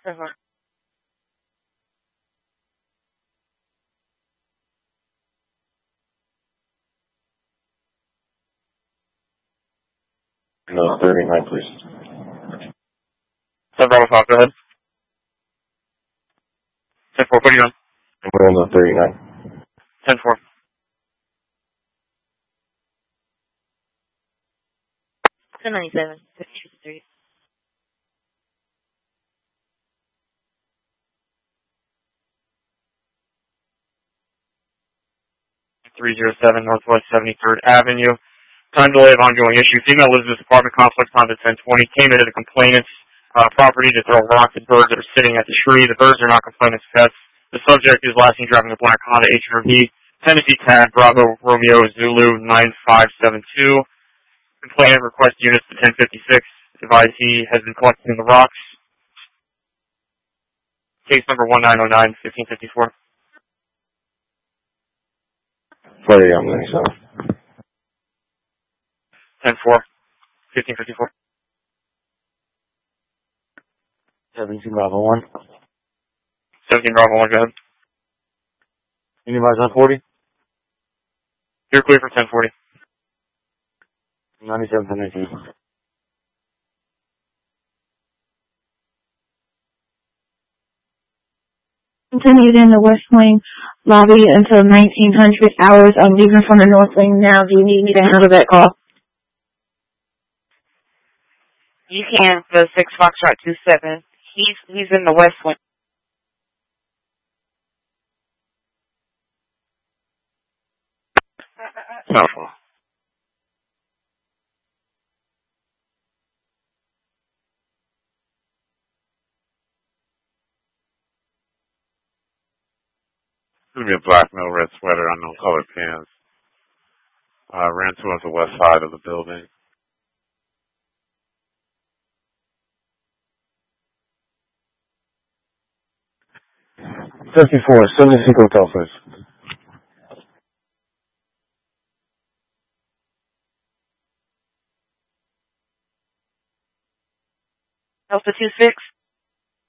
Uh-huh. No, 39, please. 7 Bravo 5, go ahead. 10-4, what are you on? We're on the 39. 10-4. 1097. 53. 307 Northwest 73rd Avenue. Time delay of ongoing issue. Female lives in this apartment complex on the 1020. Came into the complainant's property to throw rocks at birds that are sitting at the tree. The birds are not complainant's pets. The subject is last seen driving a black Honda HRV. Tennessee tag Bravo Romeo Zulu 9572. Complainant requests units to 1056. Advise he has been collecting the rocks. Case number 1909 1554. Friday, I'm 97. 10-4, 1554. 17 Bravo 1. 17 Bravo 1, go ahead. Anybody's on 40? You're clear for 1040. 97 to 19. Continued in the West Wing lobby until 1900 hours. I'm leaving from the North Wing now. Do you need me to handle that call? You can for 6 Foxtrot 27. He's in the West Wing. No. It's going to be a black male red sweater, unknown colored pants. Ran towards the west side of the building. $54, 76 hotel, please. Alpha 26.